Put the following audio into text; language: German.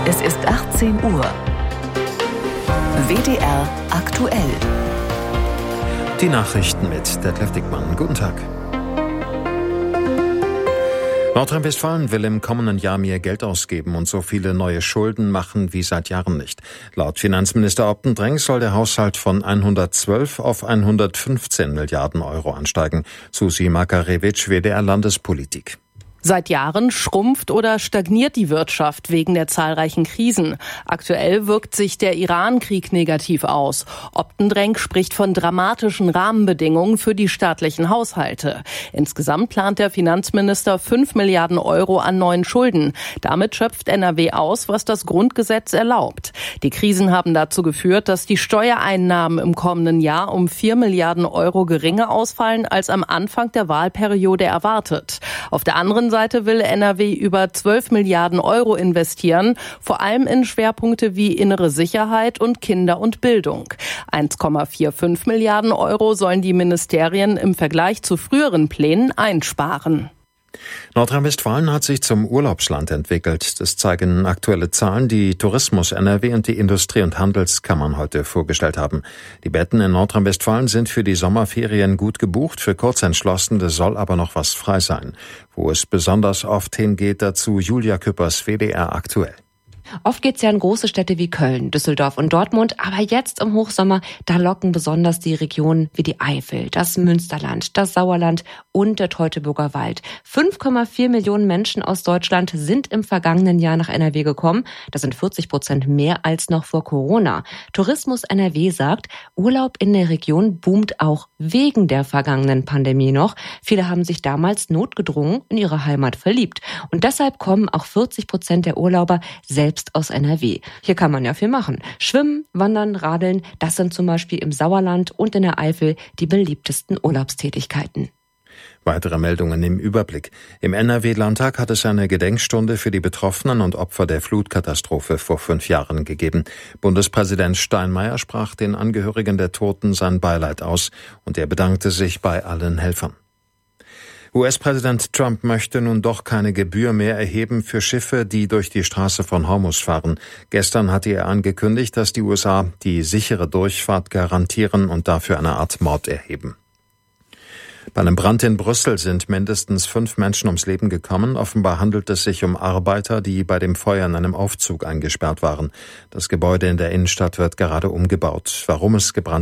Es ist 18 Uhr. WDR aktuell. Die Nachrichten mit Detlef Dickmann. Guten Tag. Nordrhein-Westfalen will im kommenden Jahr mehr Geld ausgeben und so viele neue Schulden machen wie seit Jahren nicht. Laut Finanzminister Opten-Dreng soll der Haushalt von 112 auf 115 Milliarden Euro ansteigen. Susi Makarewitsch, WDR Landespolitik. Seit Jahren schrumpft oder stagniert die Wirtschaft wegen der zahlreichen Krisen. Aktuell wirkt sich der Iran-Krieg negativ aus. Opten-Dreng spricht von dramatischen Rahmenbedingungen für die staatlichen Haushalte. Insgesamt plant der Finanzminister 5 Milliarden Euro an neuen Schulden. Damit schöpft NRW aus, was das Grundgesetz erlaubt. Die Krisen haben dazu geführt, dass die Steuereinnahmen im kommenden Jahr um 4 Milliarden Euro geringer ausfallen als am Anfang der Wahlperiode erwartet. Auf der anderen Seite will NRW über 12 Milliarden Euro investieren, vor allem in Schwerpunkte wie innere Sicherheit und Kinder und Bildung. 1,45 Milliarden Euro sollen die Ministerien im Vergleich zu früheren Plänen einsparen. Nordrhein-Westfalen hat sich zum Urlaubsland entwickelt. Das zeigen aktuelle Zahlen, die Tourismus NRW und die Industrie- und Handelskammern heute vorgestellt haben. Die Betten in Nordrhein-Westfalen sind für die Sommerferien gut gebucht. Für Kurzentschlossene soll aber noch was frei sein. Wo es besonders oft hingeht, dazu Julia Küppers, WDR aktuell. Oft geht's ja in große Städte wie Köln, Düsseldorf und Dortmund, aber jetzt im Hochsommer, da locken besonders die Regionen wie die Eifel, das Münsterland, das Sauerland und der Teutoburger Wald. 5,4 Millionen Menschen aus Deutschland sind im vergangenen Jahr nach NRW gekommen. Das sind 40% mehr als noch vor Corona. Tourismus NRW sagt, Urlaub in der Region boomt auch wegen der vergangenen Pandemie noch. Viele haben sich damals notgedrungen in ihre Heimat verliebt. Und deshalb kommen auch 40% der Urlauber selbst aus NRW. Hier kann man ja viel machen. Schwimmen, wandern, radeln, das sind zum Beispiel im Sauerland und in der Eifel die beliebtesten Urlaubstätigkeiten. Weitere Meldungen im Überblick. Im NRW-Landtag hat es eine Gedenkstunde für die Betroffenen und Opfer der Flutkatastrophe vor 5 Jahren gegeben. Bundespräsident Steinmeier sprach den Angehörigen der Toten sein Beileid aus und er bedankte sich bei allen Helfern. US-Präsident Trump möchte nun doch keine Gebühr mehr erheben für Schiffe, die durch die Straße von Hormuz fahren. Gestern hatte er angekündigt, dass die USA die sichere Durchfahrt garantieren und dafür eine Art Maut erheben. Bei einem Brand in Brüssel sind mindestens 5 Menschen ums Leben gekommen. Offenbar handelt es sich um Arbeiter, die bei dem Feuer in einem Aufzug eingesperrt waren. Das Gebäude in der Innenstadt wird gerade umgebaut. Warum es gebrannt